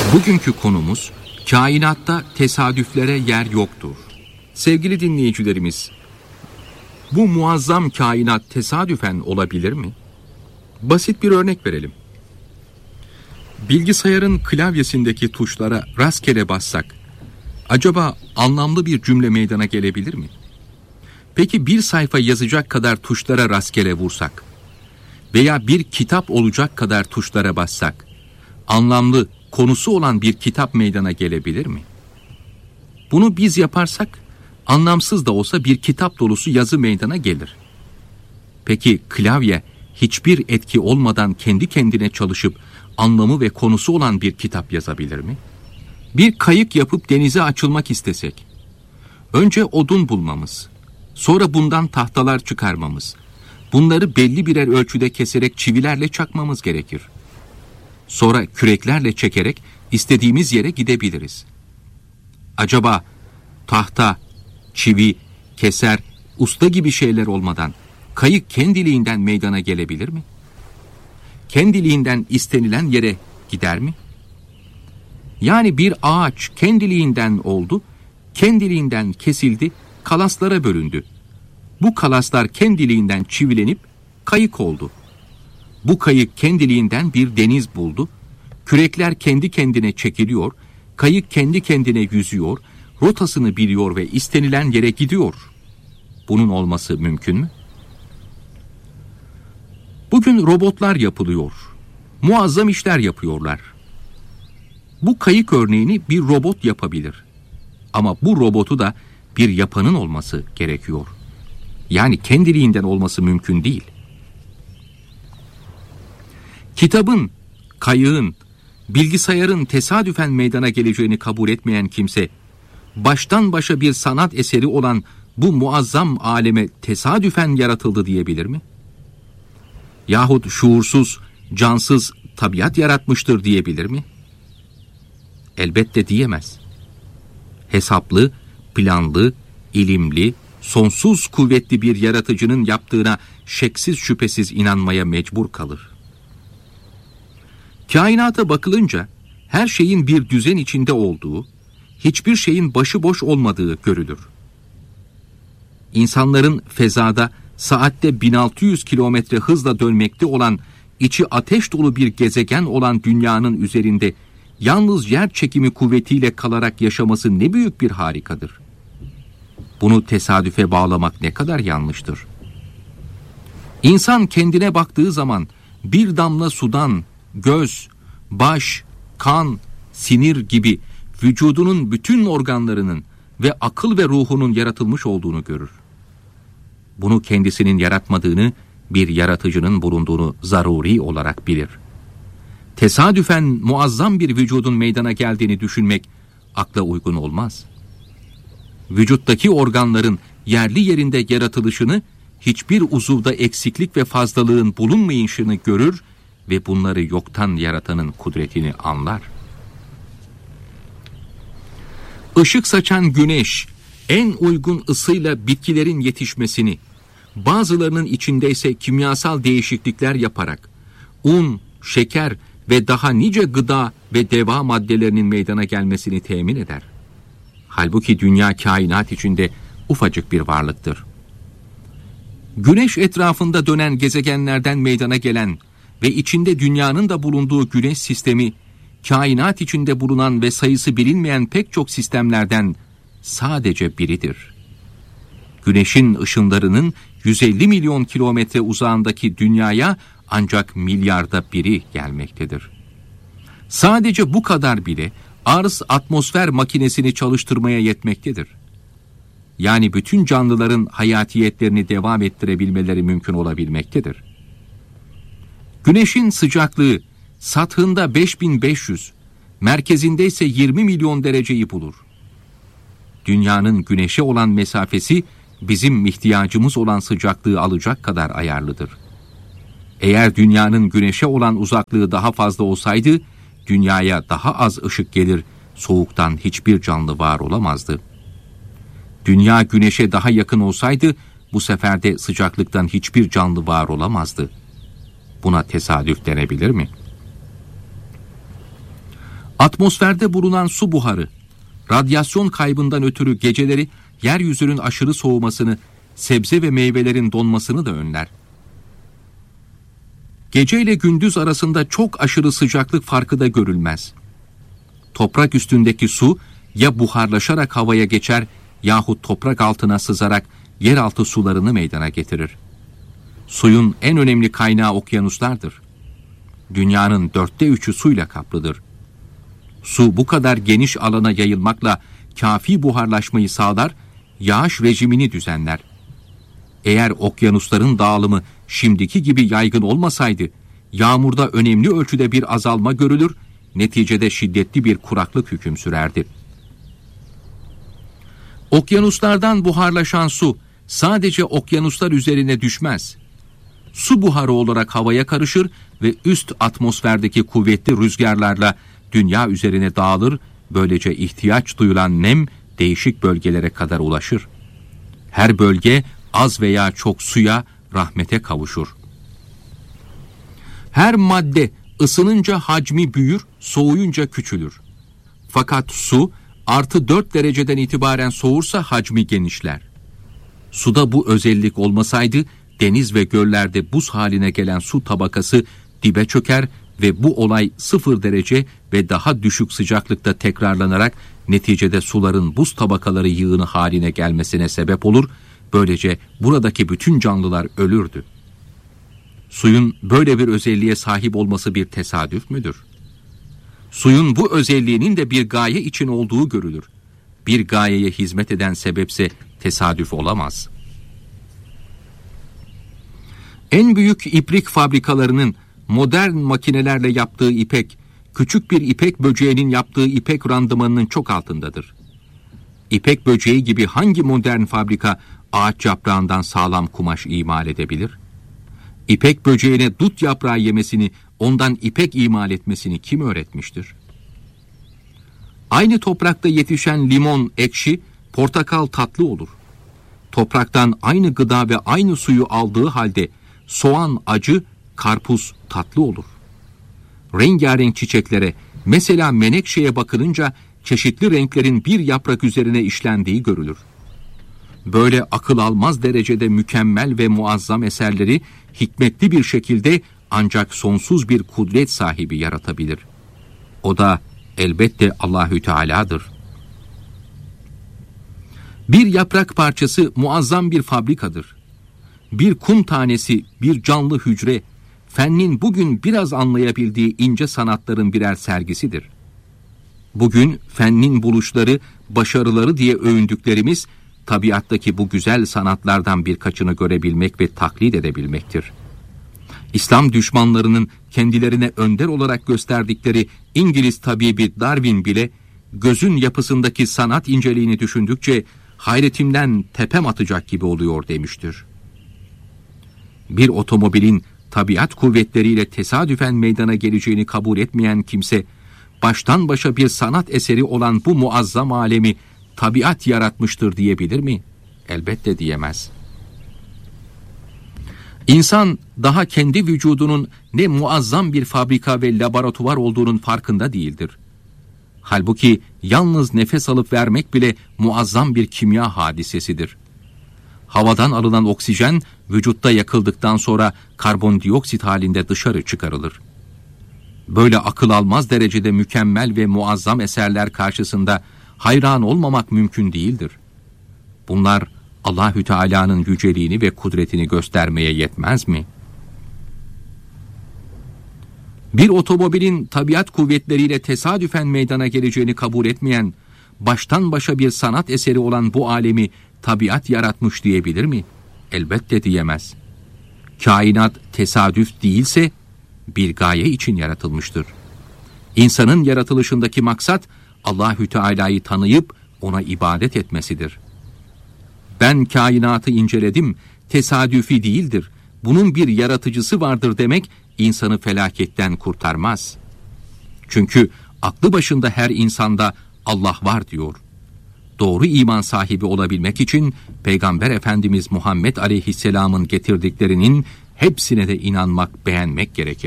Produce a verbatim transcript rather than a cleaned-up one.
Bugünkü konumuz, kainatta tesadüflere yer yoktur. Sevgili dinleyicilerimiz, bu muazzam kainat tesadüfen olabilir mi? Basit bir örnek verelim. Bilgisayarın klavyesindeki tuşlara rastgele bassak, acaba anlamlı bir cümle meydana gelebilir mi? Peki bir sayfa yazacak kadar tuşlara rastgele vursak veya bir kitap olacak kadar tuşlara bassak, anlamlı, konusu olan bir kitap meydana gelebilir mi? Bunu biz yaparsak, anlamsız da olsa bir kitap dolusu yazı meydana gelir. Peki klavye hiçbir etki olmadan kendi kendine çalışıp anlamı ve konusu olan bir kitap yazabilir mi? Bir kayık yapıp denize açılmak istesek, önce odun bulmamız, sonra bundan tahtalar çıkarmamız, bunları belli birer ölçüde keserek çivilerle çakmamız gerekir. Sonra küreklerle çekerek istediğimiz yere gidebiliriz. Acaba tahta, çivi, keser, usta gibi şeyler olmadan kayık kendiliğinden meydana gelebilir mi? Kendiliğinden istenilen yere gider mi? Yani bir ağaç kendiliğinden oldu, kendiliğinden kesildi, kalaslara bölündü. Bu kalaslar kendiliğinden çivilenip kayık oldu. Bu kayık kendiliğinden bir deniz buldu. Kürekler kendi kendine çekiliyor, kayık kendi kendine yüzüyor, rotasını biliyor ve istenilen yere gidiyor. Bunun olması mümkün mü? Bugün robotlar yapılıyor. Muazzam işler yapıyorlar. Bu kayık örneğini bir robot yapabilir. Ama bu robotu da bir yapanın olması gerekiyor. Yani kendiliğinden olması mümkün değil. Kitabın, kayığın, bilgisayarın tesadüfen meydana geleceğini kabul etmeyen kimse, baştan başa bir sanat eseri olan bu muazzam aleme tesadüfen yaratıldı diyebilir mi? Yahut şuursuz, cansız tabiat yaratmıştır diyebilir mi? Elbette diyemez. Hesaplı, planlı, ilimli, sonsuz kuvvetli bir yaratıcının yaptığına şeksiz şüphesiz inanmaya mecbur kalır. Kainata bakılınca her şeyin bir düzen içinde olduğu, hiçbir şeyin başıboş olmadığı görülür. İnsanların fezada saatte bin altı yüz kilometre hızla dönmekte olan, içi ateş dolu bir gezegen olan dünyanın üzerinde yalnız yer çekimi kuvvetiyle kalarak yaşaması ne büyük bir harikadır. Bunu tesadüfe bağlamak ne kadar yanlıştır. İnsan kendine baktığı zaman bir damla sudan göz, baş, kan, sinir gibi vücudunun bütün organlarının ve akıl ve ruhunun yaratılmış olduğunu görür. Bunu kendisinin yaratmadığını, bir yaratıcının bulunduğunu zaruri olarak bilir. Tesadüfen muazzam bir vücudun meydana geldiğini düşünmek akla uygun olmaz. Vücuttaki organların yerli yerinde yaratılışını, hiçbir uzuvda eksiklik ve fazlalığın bulunmayışını görür ve bunları yoktan yaratanın kudretini anlar. Işık saçan güneş, en uygun ısıyla bitkilerin yetişmesini, bazılarının içinde ise kimyasal değişiklikler yaparak, un, şeker ve daha nice gıda ve deva maddelerinin meydana gelmesini temin eder. Halbuki dünya kainat içinde ufacık bir varlıktır. Güneş etrafında dönen gezegenlerden meydana gelen ve içinde dünyanın da bulunduğu güneş sistemi, kainat içinde bulunan ve sayısı bilinmeyen pek çok sistemlerden sadece biridir. Güneşin ışınlarının yüz elli milyon kilometre uzağındaki dünyaya ancak milyarda biri gelmektedir. Sadece bu kadar bile arz atmosfer makinesini çalıştırmaya yetmektedir. Yani bütün canlıların hayatiyetlerini devam ettirebilmeleri mümkün olabilmektedir. Güneşin sıcaklığı sathında beş bin beş yüz, merkezinde ise yirmi milyon dereceyi bulur. Dünyanın güneşe olan mesafesi bizim ihtiyacımız olan sıcaklığı alacak kadar ayarlıdır. Eğer dünyanın güneşe olan uzaklığı daha fazla olsaydı, dünyaya daha az ışık gelir, soğuktan hiçbir canlı var olamazdı. Dünya güneşe daha yakın olsaydı, bu sefer de sıcaklıktan hiçbir canlı var olamazdı. Buna tesadüf denebilir mi? Atmosferde bulunan su buharı, radyasyon kaybından ötürü geceleri yeryüzünün aşırı soğumasını, sebze ve meyvelerin donmasını da önler. Gece ile gündüz arasında çok aşırı sıcaklık farkı da görülmez. Toprak üstündeki su ya buharlaşarak havaya geçer yahut toprak altına sızarak yeraltı sularını meydana getirir. Suyun en önemli kaynağı okyanuslardır. Dünyanın dörtte üçü suyla kaplıdır. Su bu kadar geniş alana yayılmakla kafi buharlaşmayı sağlar, yağış rejimini düzenler. Eğer okyanusların dağılımı şimdiki gibi yaygın olmasaydı, yağmurda önemli ölçüde bir azalma görülür, neticede şiddetli bir kuraklık hüküm sürerdi. Okyanuslardan buharlaşan su sadece okyanuslar üzerine düşmez. Su buharı olarak havaya karışır ve üst atmosferdeki kuvvetli rüzgarlarla dünya üzerine dağılır, böylece ihtiyaç duyulan nem değişik bölgelere kadar ulaşır. Her bölge az veya çok suya, rahmete kavuşur. Her madde ısınınca hacmi büyür, soğuyunca küçülür. Fakat su artı dört dereceden itibaren soğursa hacmi genişler. Suda bu özellik olmasaydı deniz ve göllerde buz haline gelen su tabakası dibe çöker ve bu olay sıfır derece ve daha düşük sıcaklıkta tekrarlanarak neticede suların buz tabakaları yığını haline gelmesine sebep olur. Böylece buradaki bütün canlılar ölürdü. Suyun böyle bir özelliğe sahip olması bir tesadüf müdür? Suyun bu özelliğinin de bir gaye için olduğu görülür. Bir gayeye hizmet eden sebepse tesadüf olamaz. En büyük iplik fabrikalarının modern makinelerle yaptığı ipek, küçük bir ipek böceğinin yaptığı ipek randımanının çok altındadır. İpek böceği gibi hangi modern fabrika ağaç yaprağından sağlam kumaş imal edebilir? İpek böceğine dut yaprağı yemesini, ondan ipek imal etmesini kim öğretmiştir? Aynı toprakta yetişen limon ekşi, portakal tatlı olur. Topraktan aynı gıda ve aynı suyu aldığı halde soğan acı, karpuz tatlı olur. Rengarenk çiçeklere, mesela menekşeye bakılınca çeşitli renklerin bir yaprak üzerine işlendiği görülür. Böyle akıl almaz derecede mükemmel ve muazzam eserleri hikmetli bir şekilde ancak sonsuz bir kudret sahibi yaratabilir. O da elbette Allahü Teala'dır. Bir yaprak parçası muazzam bir fabrikadır. Bir kum tanesi bir canlı hücre, fennin bugün biraz anlayabildiği ince sanatların birer sergisidir. Bugün fennin buluşları, başarıları diye övündüklerimiz, tabiattaki bu güzel sanatlardan birkaçını görebilmek ve taklit edebilmektir. İslam düşmanlarının kendilerine önder olarak gösterdikleri İngiliz tabibi Darwin bile, gözün yapısındaki sanat inceliğini düşündükçe hayretimden tepem atacak gibi oluyor demiştir. Bir otomobilin tabiat kuvvetleriyle tesadüfen meydana geleceğini kabul etmeyen kimse, baştan başa bir sanat eseri olan bu muazzam alemi tabiat yaratmıştır diyebilir mi? Elbette diyemez. İnsan daha kendi vücudunun ne muazzam bir fabrika ve laboratuvar olduğunun farkında değildir. Halbuki yalnız nefes alıp vermek bile muazzam bir kimya hadisesidir. Havadan alınan oksijen vücutta yakıldıktan sonra karbondioksit halinde dışarı çıkarılır. Böyle akıl almaz derecede mükemmel ve muazzam eserler karşısında hayran olmamak mümkün değildir. Bunlar Allahü Teala'nın yüceliğini ve kudretini göstermeye yetmez mi? Bir otomobilin tabiat kuvvetleriyle tesadüfen meydana geleceğini kabul etmeyen, baştan başa bir sanat eseri olan bu alemi tabiat yaratmış diyebilir mi? Elbette diyemez. Kainat tesadüf değilse bir gaye için yaratılmıştır. İnsanın yaratılışındaki maksat Allahü Teala'yı tanıyıp ona ibadet etmesidir. Ben kainatı inceledim, tesadüfi değildir, bunun bir yaratıcısı vardır demek insanı felaketten kurtarmaz. Çünkü aklı başında her insanda Allah var diyor. Doğru iman sahibi olabilmek için Peygamber Efendimiz Muhammed Aleyhisselam'ın getirdiklerinin hepsine de inanmak, beğenmek gerekir.